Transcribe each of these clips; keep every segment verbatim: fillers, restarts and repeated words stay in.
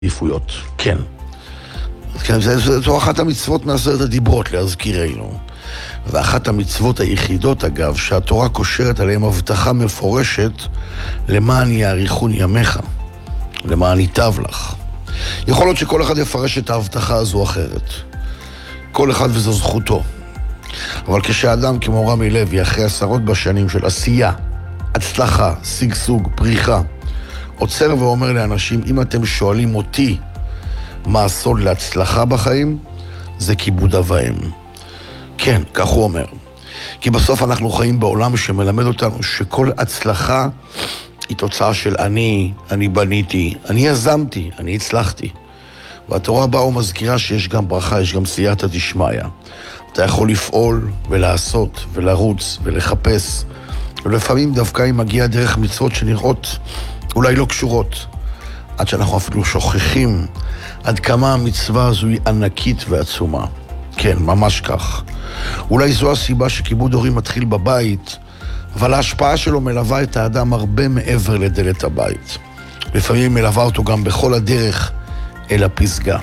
עדיפויות, כן. כן, זו אחת המצוות מעשרת הדיברות, להזכירנו. ואחת המצוות היחידות, אגב, שהתורה קושרת עליהם הבטחה מפורשת למען יאריכון ימיך, למען ייטב לך. יכול להיות שכל אחד יפרש את ההבטחה הזו אחרת. כל אחד וזו זכותו. אבל כשאדם כמו רמי לוי, אחרי עשרות בשנים של עשייה, הצלחה, סגסוג, פריחה, עוצר ואומר לאנשים, אם אתם שואלים אותי מה הסוד להצלחה בחיים, זה כיבוד אב ואם. כן, כך הוא אומר. כי בסוף אנחנו חיים בעולם שמלמד אותנו שכל הצלחה היא תוצאה של אני, אני בניתי, אני יזמתי, אני הצלחתי. והתורה באה ומזכירה שיש גם ברכה, יש גם סייעתא דשמיא. אתה יכול לפעול ולעשות ולרוץ ולחפש. ולפעמים דווקא היא מגיעה דרך מצוות שנראות אולי לא קשורות. עד שאנחנו אפילו שוכחים עד כמה המצווה הזו היא ענקית ועצומה. כן, ממש כך. אולי זו הסיבה שכיבוד הורים מתחיל בבית, אבל ההשפעה שלו מלווה את האדם הרבה מעבר לדלת הבית. לפעמים מלווה אותו גם בכל הדרך אל הפסגה.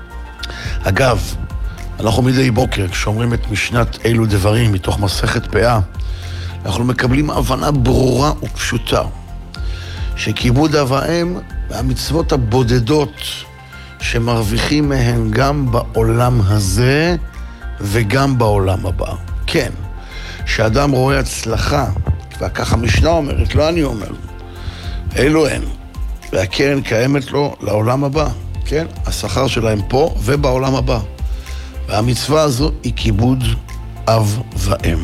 אגב, אנחנו מדי בוקר, כשאומרים את משנת אילו דברים מתוך מסכת פאה, אנחנו מקבלים הבנה ברורה ופשוטה, שכיבוד אב ואם והמצוות הבודדות שמרוויחים מהן גם בעולם הזה וגם בעולם הבא. כן, שאדם רואה הצלחה, וכך המשנה אומרת, לא אני אומר, אלו הן, והקרן קיימת לו לעולם הבא. כן, השכר שלהם פה ובעולם הבא. והמצווה הזו היא כיבוד אב ואם.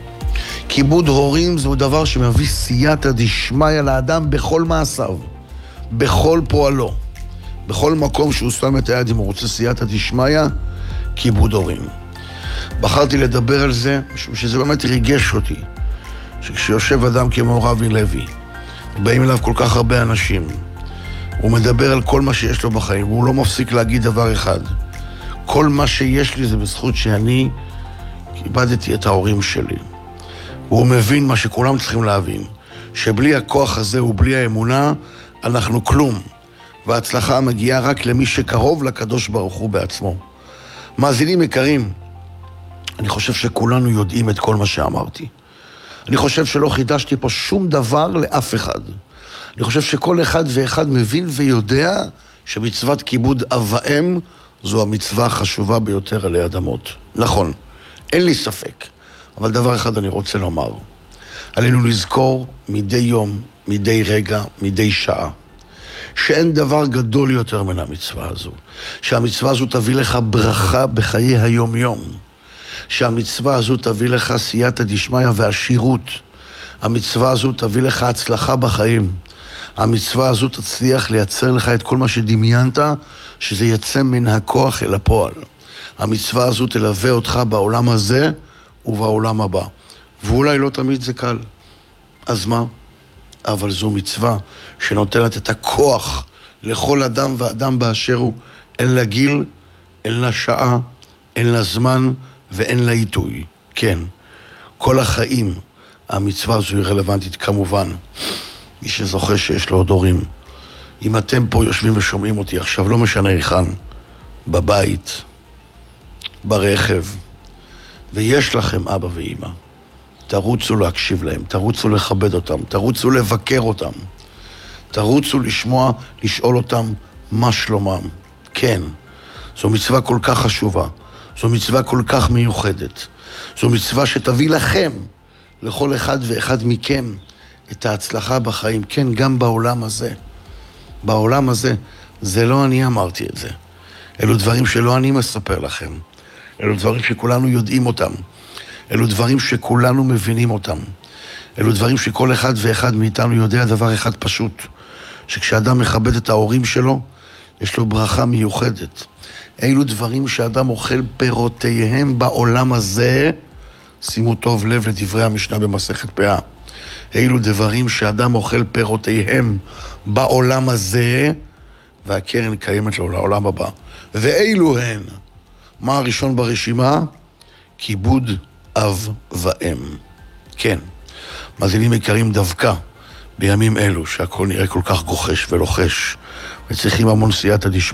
כיבוד הורים זהו דבר שמביא סייעתא דשמיא לאדם בכל מעשיו, בכל פועלו, בכל מקום שהוא שם את היד אם הוא רוצה סייעתא דשמיא, כיבוד הורים. בחרתי לדבר על זה, משום שזה באמת ריגש אותי, שכשיושב אדם כמו רמי לוי, באים אליו כל כך הרבה אנשים, הוא מדבר על כל מה שיש לו בחיים, והוא לא מפסיק להגיד דבר אחד. כל מה שיש לי זה בזכות שאני כיבדתי את ההורים שלי. והוא מבין מה שכולם צריכים להבין, שבלי הכוח הזה ובלי האמונה, אנחנו כלום. וההצלחה מגיעה רק למי שקרוב לקדוש ברוך הוא בעצמו. מאזינים יקרים, אני חושב שכולנו יודעים את כל מה שאמרתי. אני חושב שלא חידשתי פה שום דבר לאף אחד. אני חושב שכל אחד ואחד מבין ויודע שמצוות כיבוד אב ואם זו המצווה החשובה ביותר עלי אדמות. נכון, אין לי ספק. אבל דבר אחד אני רוצה לומר. עלינו לזכור מדי יום, מדי רגע, מדי שעה, שאין דבר גדול יותר מן המצווה הזו. שהמצווה הזו תביא לך ברכה בחיי היום-יום. שהמצווה הזו תביא לך סייעתא דשמיא ועשירות. המצווה הזו תביא לך הצלחה בחיים. המצווה הזו תצליח לייצר לך את כל מה שדמיינת, שזה יצא מן הכוח אל הפועל. המצווה הזו תלווה אותך בעולם הזה ובעולם הבא. ואולי לא תמיד זה קל. אז מה? אבל זו מצווה שנותנת את הכוח לכל אדם ואדם באשר הוא. אין לה גיל, אין לה שעה, אין לה זמן ואין לה עיתוי. כן, כל החיים המצווה הזו היא רלוונטית כמובן. מי שזוכה שיש לו עוד הורים. אם אתם פה יושבים ושומעים אותי עכשיו, לא משנה היכן, בבית, ברכב, ויש לכם אבא ואמא, תרוצו להקשיב להם, תרוצו לכבד אותם, תרוצו לבקר אותם, תרוצו לשמוע, לשאול אותם מה שלומם. כן, זו מצווה כל כך חשובה, זו מצווה כל כך מיוחדת, זו מצווה שתביא לכם, לכל אחד ואחד מכם, את ההצלחה בחיים, כן, גם בעולם הזה. בעולם הזה, זה לא אני אמרתי את זה. אלו דברים שלא אני מספר לכם. אלו דברים שכולנו יודעים אותם. אלו דברים שכולנו מבינים אותם. אלו דברים שכל אחד ואחד מאיתנו יודע דבר אחד פשוט. שכשאדם מכבד את ההורים שלו, יש לו ברכה מיוחדת. אלו דברים שאדם אוכל פירותיהם בעולם הזה, שימו טוב לב לדברי המשנה במסכת פאה. אלו דברים שאדם אוכל פירותיהם בעולם הזה, והקרן קיימת לו לעולם הבא. ואלו הן, מה הראשון ברשימה? כיבוד אב ואם. כן, מאזינים יקרים, דווקא בימים אלו שהכל נראה כל כך גוחש ולוחש, וצריכים המון סייעתא דשמיא.